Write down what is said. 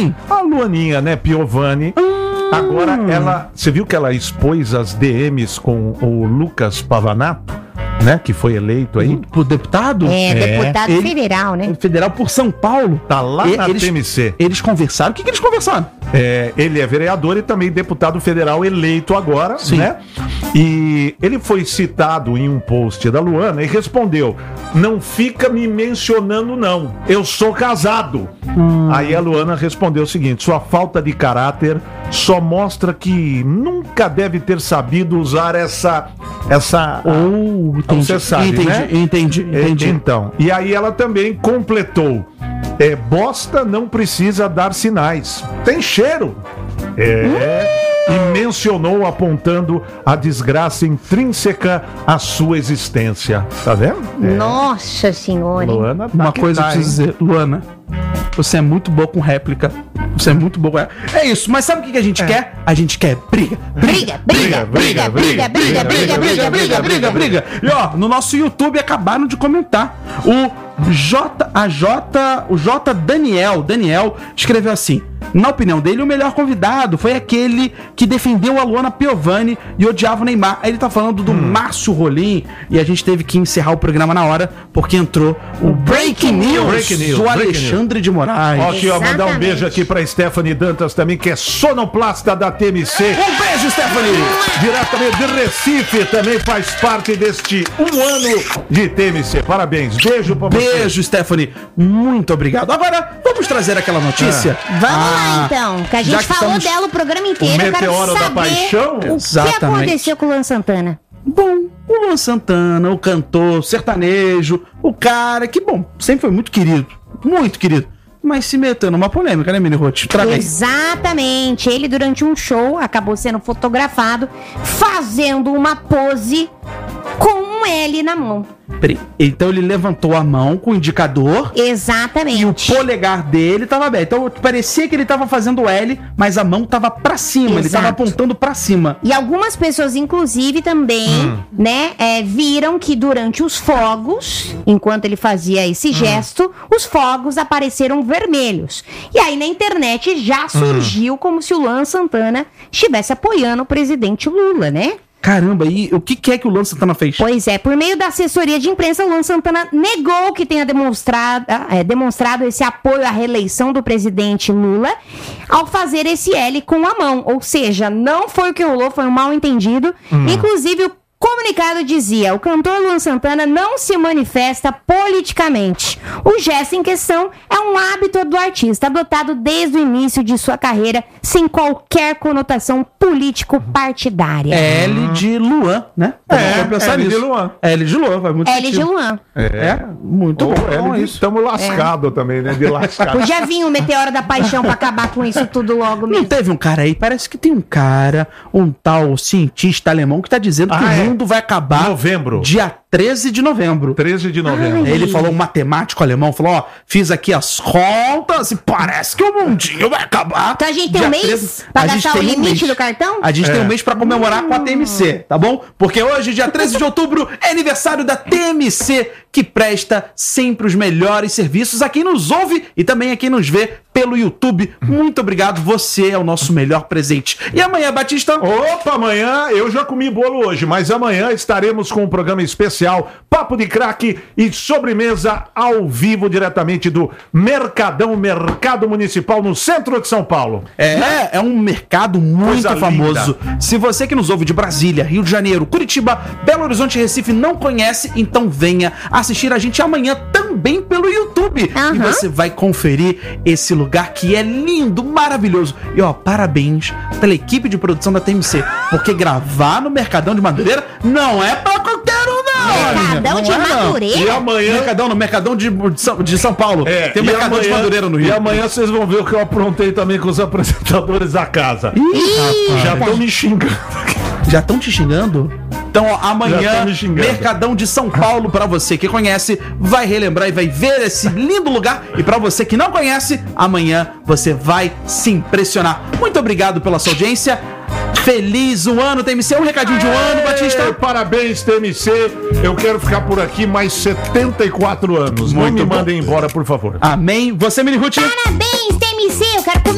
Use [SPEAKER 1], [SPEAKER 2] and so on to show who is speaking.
[SPEAKER 1] Quem?
[SPEAKER 2] A Luaninha, né, Piovani. Agora você viu que ela expôs as DMs com o Lucas Pavanato, né, que foi eleito aí?
[SPEAKER 1] O deputado?
[SPEAKER 3] Deputado federal, né?
[SPEAKER 1] Federal por São Paulo.
[SPEAKER 2] Tá lá na TMC.
[SPEAKER 1] Eles conversaram. O que eles conversaram?
[SPEAKER 2] Ele é vereador e também deputado federal eleito agora, né? E ele foi citado em um post da Luana e respondeu: não fica me mencionando não, eu sou casado. Aí a Luana respondeu o seguinte: sua falta de caráter só mostra que nunca deve ter sabido usar essa você sabe, né?
[SPEAKER 1] Entendi.
[SPEAKER 2] Então, e aí ela também completou: bosta não precisa dar sinais, tem cheiro. E mencionou apontando a desgraça intrínseca à sua existência. Tá vendo?
[SPEAKER 3] Nossa senhora.
[SPEAKER 2] Luana,
[SPEAKER 1] Uma coisa eu preciso dizer, Luana, você é muito boa com réplica. Você é muito boa. É isso, mas sabe o que a gente quer? A gente quer briga. E ó, no nosso YouTube acabaram de comentar. O J Daniel escreveu assim: na opinião dele, o melhor convidado foi aquele que defendeu a Luana Piovani e odiava o Neymar. Aí ele tá falando do Márcio Rolim, e a gente teve que encerrar o programa na hora, porque entrou o Breaking News do Alexandre de Moraes.
[SPEAKER 2] Aqui, ó, mandar um beijo aqui pra Stephanie Dantas também, que é sonoplasta da TMC.
[SPEAKER 1] Um beijo, Stephanie!
[SPEAKER 2] Diretamente de Recife, também faz parte deste ano de TMC. Parabéns, beijo pra você.
[SPEAKER 1] Beijo, Stephanie. Muito obrigado. Agora, vamos trazer aquela notícia?
[SPEAKER 3] Vamos lá, então. Que a gente falou dela o programa inteiro.
[SPEAKER 2] O Meteoro da Paixão?
[SPEAKER 3] O que aconteceu com o Luan Santana?
[SPEAKER 1] Bom, o Luan Santana, o cantor, sertanejo, o cara que, bom, sempre foi muito querido. Muito querido. Mas se meteu numa polêmica, né, Mini Roth?
[SPEAKER 3] Exatamente. Ele, durante um show, acabou sendo fotografado fazendo uma pose com um L na mão.
[SPEAKER 1] Então ele levantou a mão com o indicador.
[SPEAKER 3] Exatamente.
[SPEAKER 1] E o polegar dele tava aberto. Então parecia que ele tava fazendo L, mas a mão tava pra cima. Exato. Ele tava apontando pra cima.
[SPEAKER 3] E algumas pessoas, inclusive, também, né, viram que durante os fogos, enquanto ele fazia esse gesto, os fogos apareceram vermelhos. E aí na internet já surgiu como se o Luan Santana estivesse apoiando o presidente Lula, né?
[SPEAKER 1] Caramba, e o que é que o Luan Santana fez?
[SPEAKER 3] Pois é, por meio da assessoria de imprensa, o Luan Santana negou que tenha demonstrado esse apoio à reeleição do presidente Lula ao fazer esse L com a mão. Ou seja, não foi o que rolou, foi um mal entendido. Inclusive, o comunicado dizia: o cantor Luan Santana não se manifesta politicamente. O gesto em questão é um hábito do artista, adotado desde o início de sua carreira, sem qualquer conotação político-partidária.
[SPEAKER 1] L de Luan, né?
[SPEAKER 2] L de Luan.
[SPEAKER 1] L de Luan, vai muito
[SPEAKER 3] L de Luan.
[SPEAKER 1] Muito bom.
[SPEAKER 2] Estamos lascados também, né? De lascado.
[SPEAKER 3] Podia vir o Meteoro da Paixão pra acabar com isso tudo logo mesmo.
[SPEAKER 1] Não teve um cara aí, parece que tem um cara, um tal cientista alemão que tá dizendo que o mundo vai acabar dia 13 de novembro.
[SPEAKER 2] 13 de novembro.
[SPEAKER 1] Ele falou, um matemático alemão, falou, ó, fiz aqui as contas e parece que o mundinho vai acabar.
[SPEAKER 3] Então a gente tem um mês pra gastar o limite do cartão?
[SPEAKER 1] A gente tem um mês pra comemorar com a TMC, tá bom? Porque hoje, dia 13 de outubro, é aniversário da TMC, que presta sempre os melhores serviços a quem nos ouve e também a quem nos vê pelo YouTube. Muito obrigado, você é o nosso melhor presente. E amanhã, Batista?
[SPEAKER 2] Opa, amanhã eu já comi bolo hoje, mas amanhã estaremos com um programa especial, Papo de Craque e sobremesa ao vivo diretamente do Mercadão, Mercado Municipal no centro de São Paulo.
[SPEAKER 1] É um mercado muito famoso. Se você que nos ouve de Brasília, Rio de Janeiro, Curitiba, Belo Horizonte e Recife não conhece, então venha assistir a gente amanhã também pelo YouTube. E você vai conferir esse lugar que é lindo, maravilhoso. E ó, parabéns pela equipe de produção da TMC, porque gravar no Mercadão de Madureira não é pra qualquer um, não.
[SPEAKER 3] Mercadão de Madureira?
[SPEAKER 2] E amanhã...
[SPEAKER 1] Mercadão de São Paulo. Tem o Mercadão de Madureira no Rio.
[SPEAKER 2] E amanhã vocês vão ver o que eu aprontei também com os apresentadores da casa. Já estão me xingando.
[SPEAKER 1] Já estão te xingando? Então, ó, amanhã, Mercadão de São Paulo, pra você que conhece, vai relembrar e vai ver esse lindo lugar. E pra você que não conhece, amanhã você vai se impressionar. Muito obrigado pela sua audiência. Feliz um ano, TMC. Um recadinho de um ano, Batista.
[SPEAKER 2] Parabéns, TMC. Eu quero ficar por aqui mais 74 anos.
[SPEAKER 1] Muito
[SPEAKER 2] não me mandem embora, por favor.
[SPEAKER 1] Amém. Você, Mini Ruth?
[SPEAKER 3] Parabéns, TMC. Eu quero comer